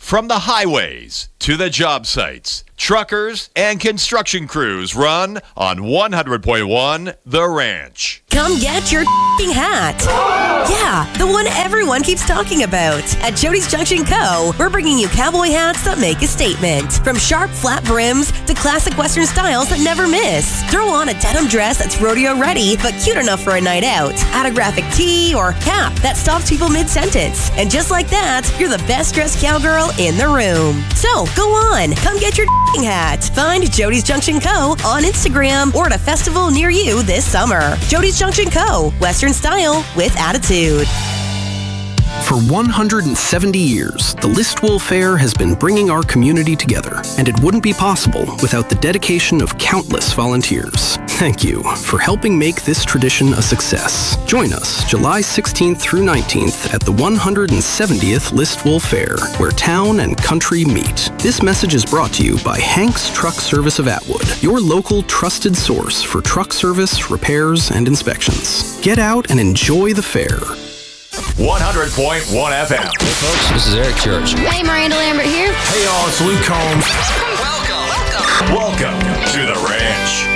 From the highways to the job sites, truckers and construction crews run on 100.1 The Ranch. Come get your hat. Yeah, the one everyone keeps talking about. At Jody's Junction Co., we're bringing you cowboy hats that make a statement. From sharp, flat brims to classic Western styles that never miss. Throw on a denim dress that's rodeo ready, but cute enough for a night out. Add a graphic tee or cap that stops people mid-sentence. And just like that, you're the best dressed cowgirl in the room. So, go on. Come get your hat. Find Jody's Junction Co. on Instagram or at a festival near you this summer. Jody's Junction Co. Western style with attitude. For 170 years, the Listowel Fair has been bringing our community together, and it wouldn't be possible without the dedication of countless volunteers. Thank you for helping make this tradition a success. Join us July 16th through 19th at the 170th Listowel Fair, where town and country meet. This message is brought to you by Hank's Truck Service of Atwood, your local trusted source for truck service, repairs, and inspections. Get out and enjoy the fair. 100.1 FM. Hey folks, this is Eric Church. Hey, Miranda Lambert here. Hey y'all, it's Luke Combs. Welcome to The Ranch.